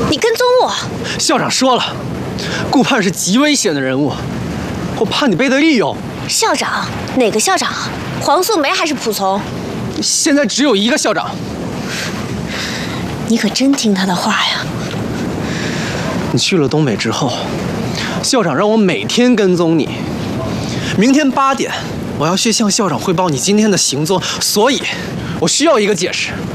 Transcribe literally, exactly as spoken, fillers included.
你跟踪我？ 校长说了，顾盼是极危险的人物，我怕你背得利用。 校长？哪个校长？黄素梅还是仆从？ 现在只有一个校长。 你可真听他的话呀？ 你去了东北之后，校长让我每天跟踪你。明天八点，我要去向校长汇报你今天的行踪，所以我需要一个解释。